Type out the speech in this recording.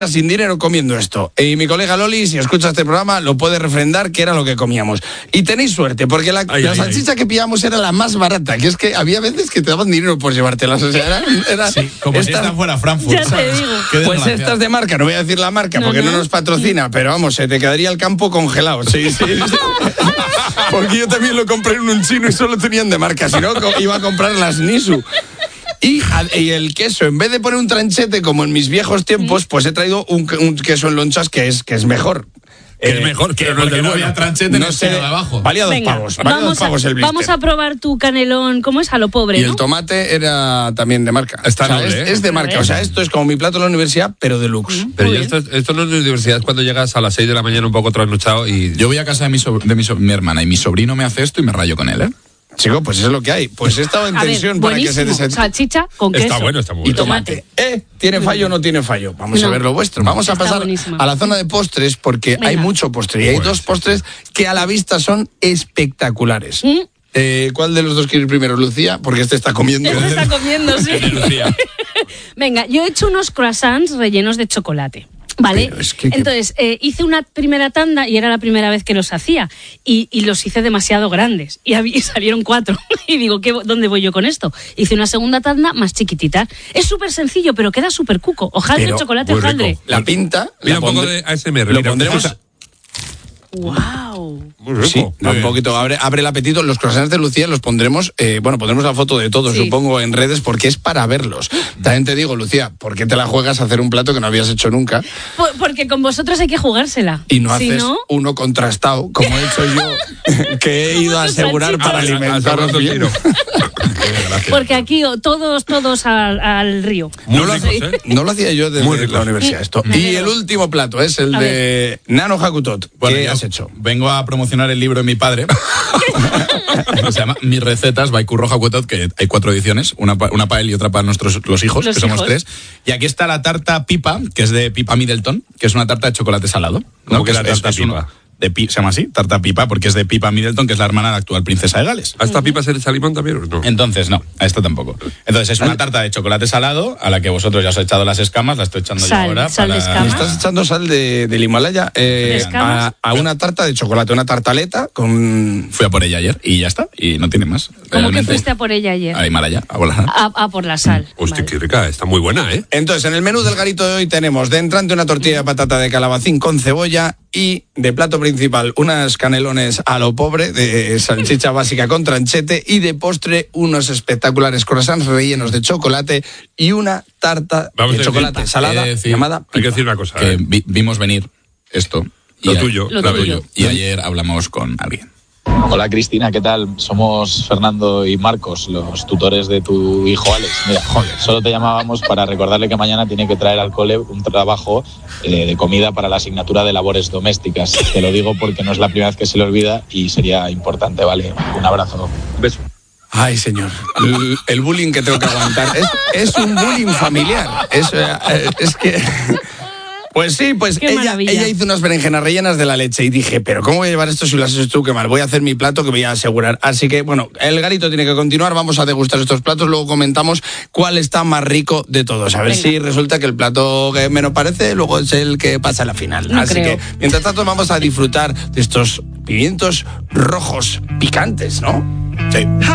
sin dinero comiendo esto. Y mi colega Loli, si escucha este programa, lo puede refrendar, que era lo que comíamos. Y tenéis suerte, porque la salchicha que pillamos era la más barata, que es que había veces que te daban dinero por llevártelas. O sea, era sí, como si esta fuera Frankfurt. Ya te digo. Pues estas de marca, no voy a decir la marca porque no nos patrocina, pero vamos, se te quedaría el campo congelado. Sí. Porque yo también lo compré en un chino y solo tenían de marca, si no iba a comprar las Nisu. Y el queso, en vez de poner un tranchete como en mis viejos tiempos, pues he traído un queso en lonchas que es mejor. Que es mejor, que no había tranchete en el de abajo. Valía 2 pavos. Valía 2 pavos el blister. Vamos a probar tu canelón, ¿cómo es? A lo pobre, y ¿no? El tomate era también de marca. Está noble, es de marca. O sea, esto es como mi plato en la universidad, pero deluxe. Pero esto no es de universidad, es cuando llegas a las 6 de la mañana un poco trasnochado y... Yo voy a casa de mi hermana y mi sobrino me hace esto y me rayo con él, ¿eh? Chico, pues es lo que hay. Pues he estado en tensión para que se salchicha con queso. Está bueno, está muy y bueno. tomate. ¿Tiene fallo o no tiene fallo? Vamos a ver lo vuestro. Vamos a pasar a la zona de postres porque hay mucho postre. Y hay 2 postres que a la vista son espectaculares. ¿Cuál de los 2 quieres primero, Lucía? Porque este está comiendo. Está comiendo, sí. Venga, yo he hecho unos croissants rellenos de chocolate. ¿Vale? Entonces, hice una primera tanda y era la primera vez que los hacía y los hice demasiado grandes y salieron 4 y digo, ¿dónde voy yo con esto? Hice una segunda tanda más chiquitita. Es súper sencillo, pero queda súper cuco. Hojaldre, chocolate, hojaldre. La pinta... Mira un poco de ASMR. Lo pondremos... ¡Wow! Muy rico. Sí, un poquito, abre el apetito. Los croissants de Lucía los pondremos, pondremos la foto de todos, supongo, en redes, porque es para verlos. También te digo, Lucía, ¿por qué te la juegas a hacer un plato que no habías hecho nunca? Porque con vosotros hay que jugársela. Y no haces uno contrastado, como he hecho yo, que he ido a asegurar para alimentaros bien. Porque aquí todos al río. No lo hacía yo desde la universidad esto. Y el último plato es el de Nano Hakutot. ¿Qué has hecho? Vengo a promocionar el libro de mi padre. Se llama Mis recetas by Curro Hakutot, que hay 4 ediciones, una para él y otra para los hijos, que somos 3. Y aquí está la tarta Pipa, que es de Pipa Middleton, que es una tarta de chocolate salado. ¿Cómo que la tarta Pipa? Se llama así, tarta Pipa, porque es de Pipa Middleton, que es la hermana de la actual princesa de Gales. ¿A esta Pipa se le echa limón también o no? Entonces, no, a esta tampoco. Entonces, es una tarta de chocolate salado, a la que vosotros ya os he echado las escamas, la estoy echando yo ahora. ¿Sal de escamas? ¿Me estás echando sal del Himalaya a una tarta de chocolate, una tartaleta con... Fui a por ella ayer y ya está, y no tiene más. ¿Cómo que fuiste a por ella ayer? A Himalaya, a volar. Por la sal. Hostia, qué rica, está muy buena, ¿eh? Entonces, en el menú del garito de hoy tenemos de entrante una tortilla de patata de calabacín con cebolla y de plato principal unas canelones a lo pobre de salchicha básica con tranchete y de postre unos espectaculares croissants rellenos de chocolate y una tarta de chocolate salada llamada Pipa. Hay que decir una cosa. Que vimos venir esto. Lo tuyo. Y ayer hablamos con alguien. Hola Cristina, ¿qué tal? Somos Fernando y Marcos, los tutores de tu hijo Alex. Mira, solo te llamábamos para recordarle que mañana tiene que traer al cole un trabajo de comida para la asignatura de labores domésticas. Te lo digo porque no es la primera vez que se le olvida y sería importante, ¿vale? Un abrazo. Beso. Ay, señor, el bullying que tengo que aguantar es un bullying familiar. Es que... Pues sí, pues ella hizo unas berenjenas rellenas de la leche y dije, pero ¿cómo voy a llevar esto si lo has hecho tú? Qué mal, voy a hacer mi plato que voy a asegurar. Así que, bueno, el garito tiene que continuar, vamos a degustar estos platos, luego comentamos cuál está más rico de todos. A ver si resulta que el plato que menos parece, luego es el que pasa a la final. Así que, mientras tanto, vamos a disfrutar de estos pimientos rojos picantes, ¿no? Sí.